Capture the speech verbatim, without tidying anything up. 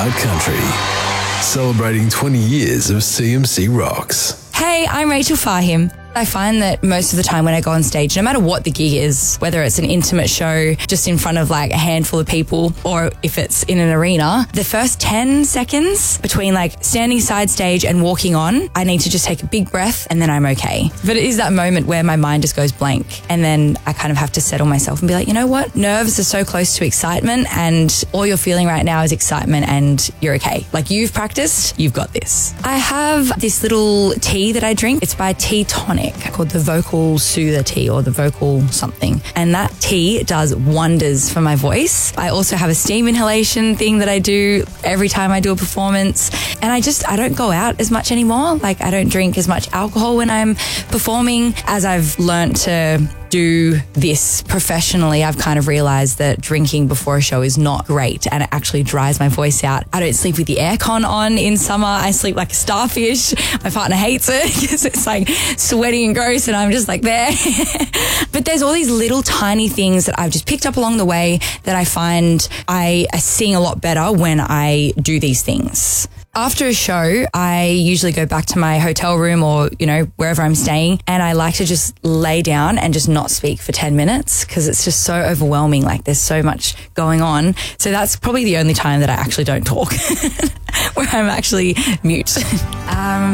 Loud Country, celebrating twenty years of C M C Rocks. Hey, I'm Rachel Fahim. I find that most of the time when I go on stage, no matter what the gig is, whether it's an intimate show just in front of like a handful of people or if it's in an arena, the first ten seconds between like standing side stage and walking on, I need to just take a big breath and then I'm okay. But it is that moment where my mind just goes blank and then I kind of have to settle myself and be like, you know what? Nerves are so close to excitement and all you're feeling right now is excitement and you're okay. Like you've practiced, you've got this. I have this little tea that I drink. It's by Tea Tonic, called the Vocal Soother Tea or the Vocal something. And that tea does wonders for my voice. I also have a steam inhalation thing that I do every time I do a performance. And I just, I don't go out as much anymore. Like I don't drink as much alcohol when I'm performing. As I've learnt to do this professionally, I've kind of realized that drinking before a show is not great and it actually dries my voice out. I don't sleep with the aircon on in summer. I sleep like a starfish. My partner hates it because it's like sweaty and gross and I'm just like there. But there's all these little tiny things that I've just picked up along the way that I find I, I sing a lot better when I do these things. After a show, I usually go back to my hotel room or, you know, wherever I'm staying, and I like to just lay down and just not speak for ten minutes because it's just so overwhelming. Like there's so much going on. So that's probably the only time that I actually don't talk, where I'm actually mute. Um,